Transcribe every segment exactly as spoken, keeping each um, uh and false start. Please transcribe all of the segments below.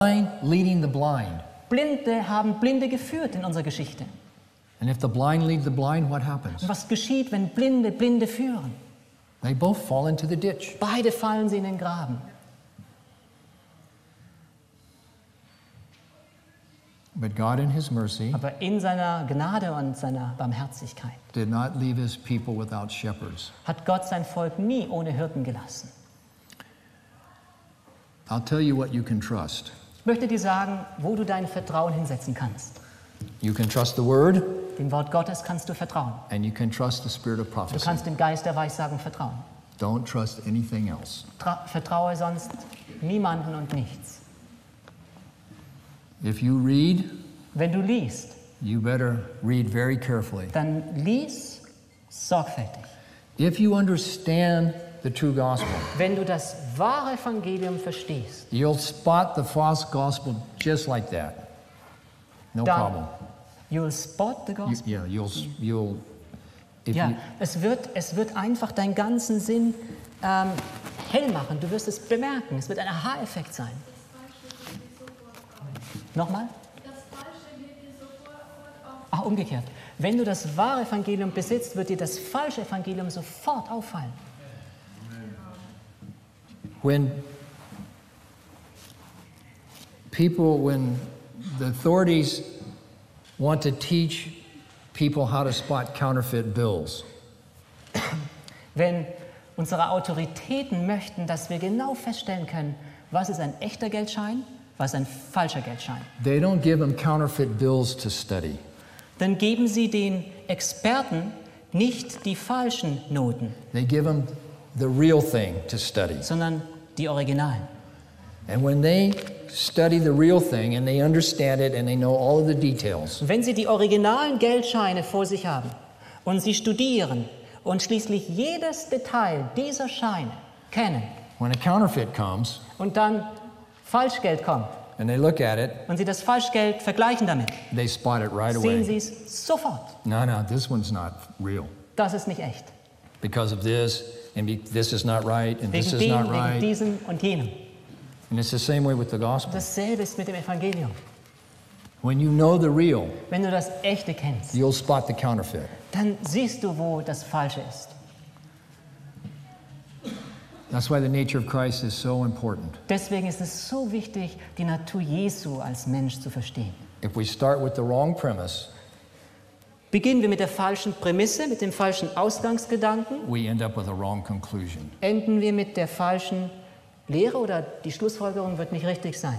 blind leading the blind. Blinde haben Blinde geführt in unserer Geschichte. And if the blind lead the blind, what happens? Und was geschieht, wenn Blinde Blinde führen? They both fall into the ditch. Beide fallen sie in den Graben. But God in his mercy Aber in seiner Gnade und seiner Barmherzigkeit did not leave his people without shepherds. hat Gott sein Volk nie ohne Hirten gelassen. I'll tell you what you can trust. Ich möchte dir sagen, wo du dein Vertrauen hinsetzen kannst. You can trust the word, Dem Wort Gottes kannst du vertrauen. and you can trust the spirit of Du prophecy. kannst dem Geist der Weissagung vertrauen. Don't trust anything else. Tra vertraue sonst niemanden und nichts. If you read, Wenn du liest, you better read very carefully. dann lies sorgfältig. If you understand the true gospel, Wenn du das wahre Evangelium verstehst, you'll spot the false gospel just like that. No problem. dann you'll spot the You, gospel. yeah, you'll you'll if Ja, you, es wird, es wird einfach deinen ganzen Sinn ähm, hell machen. Du wirst es bemerken. Es wird ein Aha-Effekt sein. Nochmal? Ach, umgekehrt. Wenn du das wahre Evangelium besitzt, wird dir das falsche Evangelium sofort auffallen. when people, when the authorities want to teach people how to spot counterfeit bills, Wenn unsere Autoritäten möchten, dass wir genau feststellen können, was ist ein echter Geldschein, was ist ein falscher Geldschein, they don't give them counterfeit bills to study. dann geben sie den Experten nicht die falschen Noten, They give them the real thing to study. sondern die Originalen. And when they study the real thing and they understand it and they know all of the details, Und wenn Sie die originalen Geldscheine vor sich haben und Sie studieren und schließlich jedes Detail dieser Scheine kennen when a counterfeit comes und dann Falschgeld kommt and they look at it, und Sie das Falschgeld vergleichen damit, they spot it right sehen away. Sie es sofort. No, no, this one's not real. Das ist nicht echt. Because of this, and be, this is not right, and this Wegen is dem, not wegen right. diesem und jenem. And it's the same way with the gospel. Dasselbe ist mit dem Evangelium. When you know the real, Wenn du das Echte kennst, you'll spot the counterfeit. dann siehst du, wo das Falsche ist. That's why the nature of Christ is so important. Deswegen ist es so wichtig, die Natur Jesu als Mensch zu verstehen. If we start with the wrong premise, Beginnen wir mit der falschen Prämisse, mit dem falschen Ausgangsgedanken, we end up with a wrong conclusion. enden wir mit der falschen Lehre oder die Schlussfolgerung wird nicht richtig sein.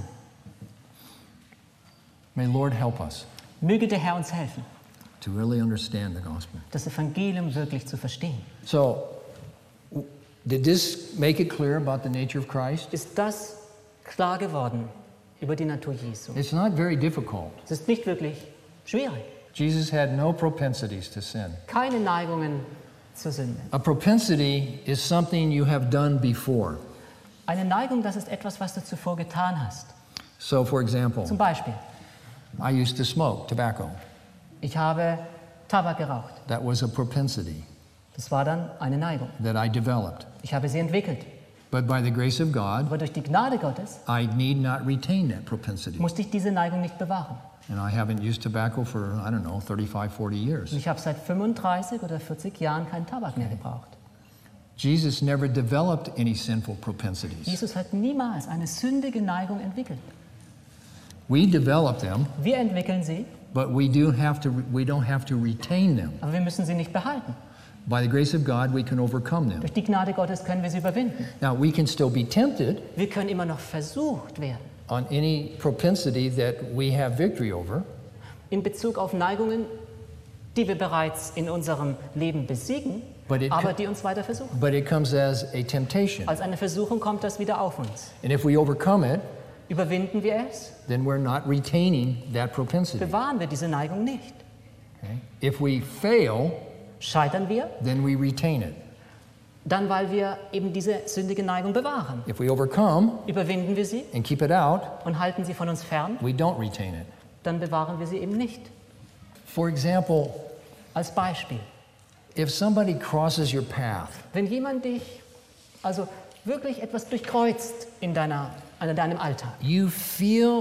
May Lord help us Möge der Herr uns helfen, to really understand the gospel. das Evangelium wirklich zu verstehen. So, w- did this make it clear about the nature of Christ? Ist das klar geworden über die Natur Jesu? It's not very difficult. Es ist nicht wirklich schwierig. Jesus had no propensities to sin. Keine Neigungen zur Sünde. A propensity is something you have done before. Eine Neigung, das ist etwas, was du zuvor getan hast. So, for example, Zum Beispiel, I used to smoke tobacco. ich habe Tabak geraucht. That was a propensity Das war dann eine Neigung. that I developed. Ich habe sie entwickelt. But by the grace of God, Aber durch die Gnade Gottes I need not retain that propensity. musste ich diese Neigung nicht bewahren. And I haven't used tobacco for, I don't know, thirty-five, forty years. Und ich habe seit fünfunddreißig oder vierzig Jahren keinen Tabak mehr gebraucht. Jesus never developed any sinful propensities. Jesus hat niemals eine sündige Neigung entwickelt. We develop them, Wir entwickeln sie, but we do have to we don't have to retain them. aber wir müssen sie nicht behalten. By the grace of God, we can overcome them. Durch die Gnade Gottes können wir sie überwinden. Now, we can still be tempted Wir können immer noch versucht werden, on any propensity that we have victory over, in Bezug auf Neigungen, die wir bereits in unserem Leben besiegen, But it aber co- die uns weiter versuchen. but it comes as a temptation. Als eine Versuchung kommt das wieder auf uns. And if we overcome it, Überwinden wir es, then we're not retaining that propensity. bewahren wir diese Neigung nicht. Okay? If we fail, Scheitern wir, then we retain it. dann weil wir eben diese sündige Neigung bewahren. If we overcome Überwinden wir sie and keep it out, und halten sie von uns fern, we don't retain it. dann bewahren wir sie eben nicht. For example, Als Beispiel, if somebody crosses your path wenn jemand dich also wirklich etwas durchkreuzt in deiner an deinem Alltag. You feel